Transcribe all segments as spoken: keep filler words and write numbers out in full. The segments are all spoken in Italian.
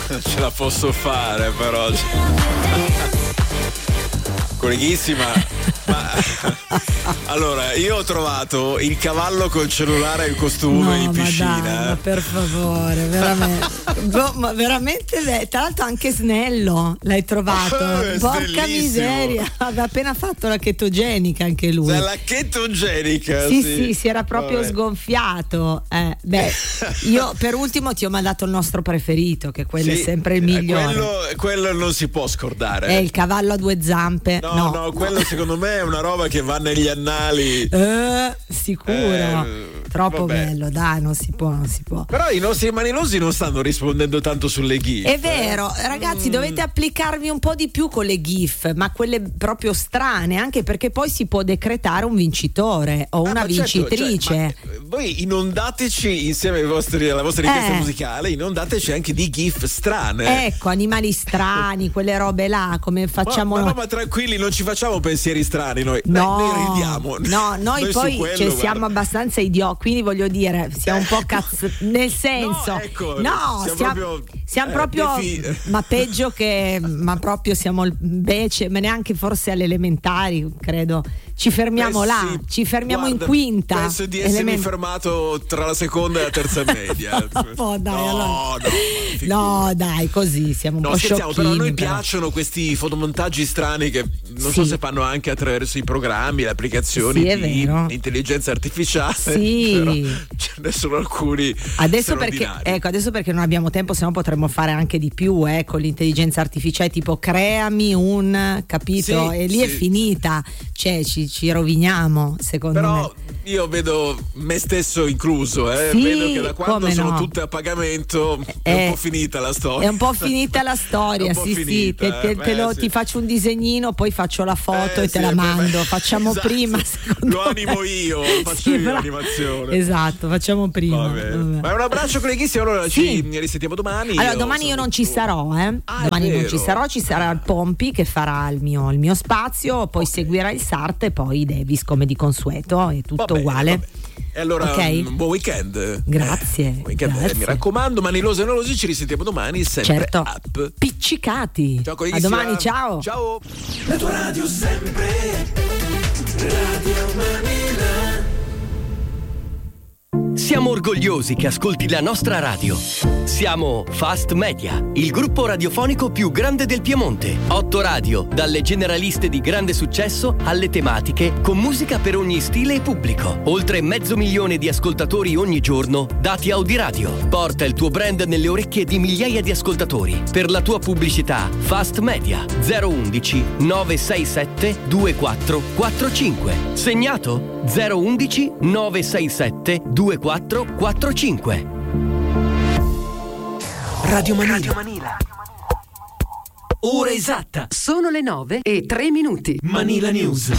ce la posso fare però. Colleghissima, ma allora io ho trovato il cavallo col cellulare e il costume no, in piscina. Ma, dai, ma per favore, veramente. Boh, ma veramente, tra l'altro anche snello l'hai trovato. Oh, porca miseria, aveva appena fatto la chetogenica anche lui. La chetogenica? Sì, sì, sì, si era proprio Vabbè. sgonfiato. Eh, beh, io per ultimo ti ho mandato il nostro preferito, che quello sì, è sempre il migliore. Quello, quello non si può scordare. È il cavallo a due zampe. No, no, no, quello secondo me è una roba che va negli annali. Eh, sicuro. Eh, Troppo vabbè. bello, dai, non si può, non si può. Però i nostri manilosi non stanno rispondendo tanto sulle GIF. È vero, ragazzi, mm. dovete applicarvi un po' di più con le GIF, ma quelle proprio strane, anche perché poi si può decretare un vincitore o ah, una vincitrice. Certo, cioè, voi inondateci insieme ai vostri, alla vostra richiesta eh. musicale, inondateci anche di GIF strane. Ecco, animali strani, quelle robe là, come facciamo ma, ma noi. no, ma tranquilli, non ci facciamo pensieri strani noi. No, Beh, noi ridiamo. No, noi, noi poi quello, cioè, siamo abbastanza idioti, quindi voglio dire, siamo un po' cazzo, nel senso. No, ecco, no siamo, siamo proprio, siamo eh, proprio defi- ma peggio che ma proprio siamo invece, ma neanche forse alle elementari, credo. Ci fermiamo eh, là, sì. ci fermiamo Guarda, in quinta. Penso di essermi Element- fermato tra la seconda e la terza media. oh, dai, no, allora. no, no, dai, così siamo un no, po' scherziamo, sciocchini. Però a noi però. piacciono questi fotomontaggi strani che non sì. so se fanno anche attraverso i programmi, le applicazioni sì, di intelligenza artificiale. Sì. Però ce ne sono alcuni adesso perché, ecco, adesso perché non abbiamo tempo, se no potremmo fare anche di più, eh, con l'intelligenza artificiale, tipo creami un, capito? Sì, e lì sì. è finita, cioè ci, ci roviniamo, secondo però me. Però io vedo me stesso incluso, eh? Sì, vedo che da quando sono no. tutte a pagamento è, è un po' finita la storia. È un po' finita la storia, sì, finita, sì. Te, te, eh, te lo, sì. ti faccio un disegnino, poi faccio la foto eh, e te sì, la mando. beh, Facciamo esatto. prima. Lo animo io, faccio sì, io però, l'animazione. Esatto, facciamo prima. Vabbè. Ma un abbraccio colleghissimo, allora sì. ci risentiamo domani. Allora, io domani io non ci sarò, eh. Ah, domani non ci sarò, ci sarà il Pompi che farà il mio, il mio spazio, poi okay. seguirà il Sart e poi Davis come di consueto, è tutto vabbè, uguale. Vabbè. E allora okay. un buon weekend. Grazie. Buon weekend, grazie. Eh, mi raccomando, manilosi e nolosi, ci risentiamo domani, sempre certo. up. Piccicati. Ciao, a domani, ciao. Ciao. La tua radio sempre, Radio Manila. Siamo orgogliosi che ascolti la nostra radio. Siamo Fast Media, il gruppo radiofonico più grande del Piemonte. Otto radio, dalle generaliste di grande successo alle tematiche, con musica per ogni stile e pubblico. Oltre mezzo milione di ascoltatori ogni giorno, dati Audiradio. Porta il tuo brand nelle orecchie di migliaia di ascoltatori. Per la tua pubblicità, Fast Media zero undici nove sei sette due quattro quattro cinque. Segnato zero undici nove sei sette due quattro quattro cinque. Radio Manila. Radio Manila. Ora esatta. Sono le nove e tre minuti. Manila News.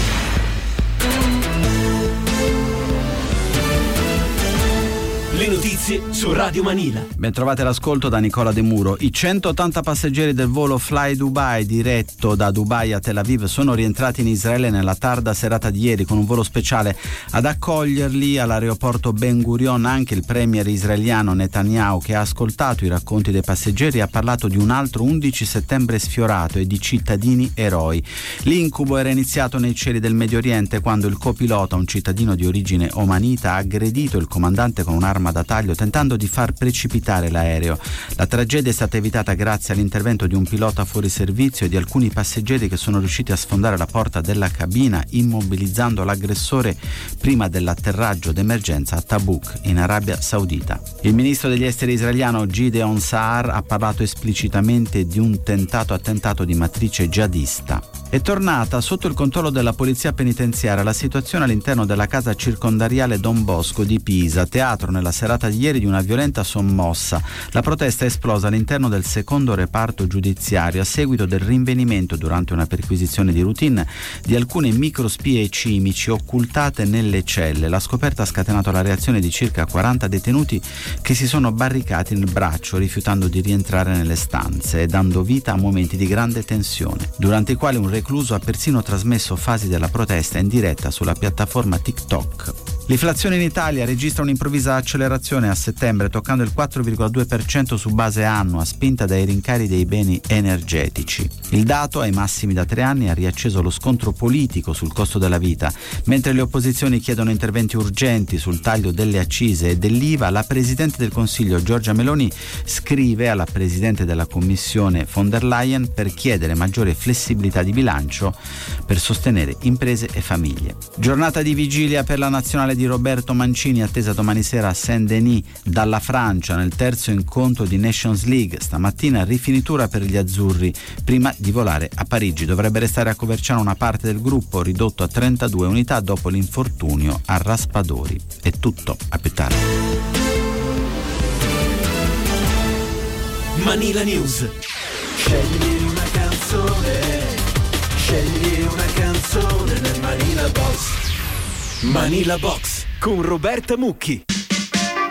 Le notizie su Radio Manila. Bentrovate all'ascolto da Nicola De Muro. I centottanta passeggeri del volo Fly Dubai diretto da Dubai a Tel Aviv sono rientrati in Israele nella tarda serata di ieri con un volo speciale. Ad accoglierli all'aeroporto Ben Gurion anche il premier israeliano Netanyahu, che ha ascoltato i racconti dei passeggeri e ha parlato di un altro undici settembre sfiorato e di cittadini eroi. L'incubo era iniziato nei cieli del Medio Oriente quando il copilota, un cittadino di origine omanita, ha aggredito il comandante con un'arma da taglio tentando di far precipitare l'aereo. La tragedia è stata evitata grazie all'intervento di un pilota fuori servizio e di alcuni passeggeri che sono riusciti a sfondare la porta della cabina immobilizzando l'aggressore prima dell'atterraggio d'emergenza a Tabuk in Arabia Saudita. Il ministro degli esteri israeliano Gideon Saar ha parlato esplicitamente di un tentato attentato di matrice jihadista. È tornata sotto il controllo della polizia penitenziaria la situazione all'interno della casa circondariale Don Bosco di Pisa, teatro nella serata di ieri di una violenta sommossa. La protesta è esplosa all'interno del secondo reparto giudiziario a seguito del rinvenimento durante una perquisizione di routine di alcune microspie cimici occultate nelle celle. La scoperta ha scatenato la reazione di circa quaranta detenuti che si sono barricati nel braccio rifiutando di rientrare nelle stanze e dando vita a momenti di grande tensione, durante i quali un recluso ha persino trasmesso fasi della protesta in diretta sulla piattaforma TikTok. L'inflazione in Italia registra un'improvvisa accelerazione a settembre, toccando il quattro virgola due per cento su base annua, spinta dai rincari dei beni energetici. Il dato, ai massimi da tre anni, ha riacceso lo scontro politico sul costo della vita. Mentre le opposizioni chiedono interventi urgenti sul taglio delle accise e dell'I V A, la Presidente del Consiglio Giorgia Meloni scrive alla Presidente della Commissione von der Leyen per chiedere maggiore flessibilità di bilancio per sostenere imprese e famiglie. Giornata di vigilia per la nazionale di Roberto Mancini, attesa domani sera a Saint-Denis dalla Francia nel terzo incontro di Nations League. Stamattina rifinitura per gli azzurri prima di volare a Parigi. Dovrebbe restare a Coverciano una parte del gruppo, ridotto a trentadue unità dopo l'infortunio a Raspadori. È tutto, a più tardi. Manila News. Scegli una canzone, scegli una canzone nel Manila Box. Manila Box con Roberta Mucchi.